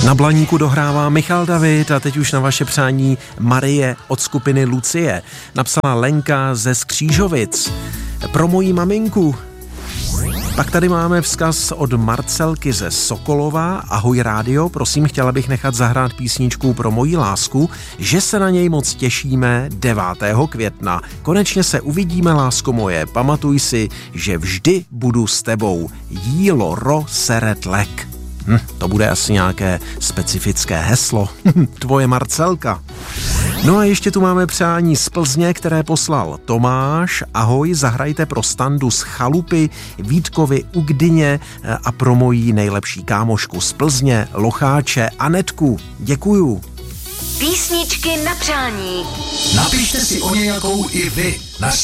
Na Blaníku dohrává Michal David a teď už na vaše přání Marie od skupiny Lucie. Napsala Lenka ze Skřížovic. Pro moji maminku. Pak tady máme vzkaz od Marcelky ze Sokolova. Ahoj rádio, prosím, chtěla bych nechat zahrát písničku pro moji lásku, že se na něj moc těšíme 9. května. Konečně se uvidíme, lásko moje, pamatuj si, že vždy budu s tebou. Jílo ro seret lek. To bude asi nějaké specifické heslo. Tvoje Marcelka. No a ještě tu máme přání z Plzně, které poslal Tomáš. Ahoj, zahrajte pro Standu z Chalupy, Vítkovi u Gdyně a pro mojí nejlepší kámošku z Plzně, Locháče, Anetku. Děkuju. Písničky na přání. Napište si o nějakou i vy na